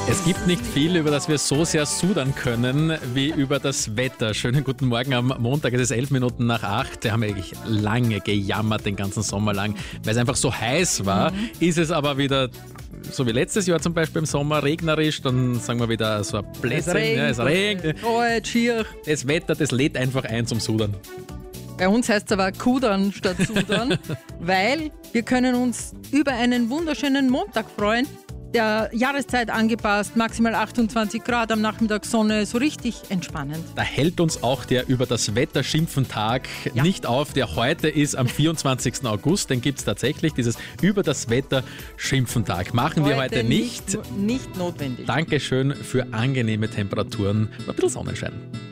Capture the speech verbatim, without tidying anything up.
Es gibt nicht viel, über das wir so sehr sudern können, wie über das Wetter. Schönen guten Morgen am Montag, es ist elf Minuten nach acht. Wir haben eigentlich lange gejammert, den ganzen Sommer lang, weil es einfach so heiß war. Mhm. Ist es aber wieder, so wie letztes Jahr zum Beispiel im Sommer, regnerisch, dann sagen wir wieder so ein Blödsinn. Es regnet, ja, es regnet. Kalt, schier. Das Wetter, das lädt einfach ein zum Sudern. Bei uns heißt es aber Kudern statt Sudern, weil wir können uns über einen wunderschönen Montag freuen. Der Jahreszeit angepasst, maximal achtundzwanzig Grad, am Nachmittag Sonne, so richtig entspannend. Da hält uns auch der über das Wetter schimpfen Tag ja. nicht auf, der heute ist am vierundzwanzigsten August, den gibt es tatsächlich, dieses über das Wetter schimpfen Tag. Machen heute wir heute nicht. Nicht, nicht notwendig. Dankeschön für angenehme Temperaturen, ein bisschen Sonnenschein.